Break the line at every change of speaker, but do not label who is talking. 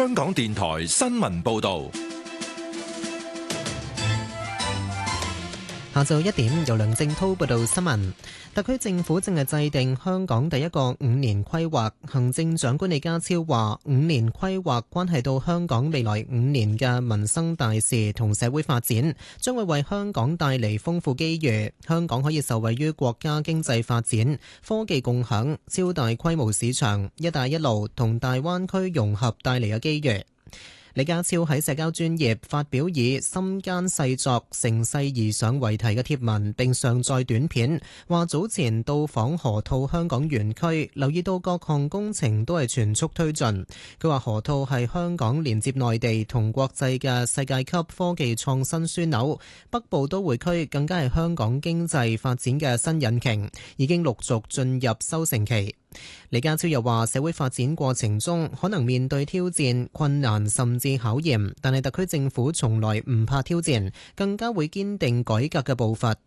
香港電台新聞報道。
下晝1點，由梁正滔報道新聞。特區政府正係制定香港第一個5年規劃。行政長官李家超話，5年規劃關係到香港未來5年嘅民生大事同社會發展，將會為香港帶嚟豐富機遇。香港可以受惠於國家經濟發展、科技共享、超大規模市場、一帶一路同大灣區融合帶嚟嘅機遇。李家超喺社交專頁發表以心間細作、乘勢而上為題嘅貼文，並上載短片，話早前到訪河套香港園區，留意到各項工程都係全速推進。佢話河套係香港連接內地同國際嘅世界級科技創新樞紐，北部都會區更加係香港經濟發展嘅新引擎，已經陸續進入收成期。李家超又話，社會發展過程中可能面對挑戰、困難甚至考驗，但係特區政府從來唔怕挑戰，更加會堅定改革嘅步伐，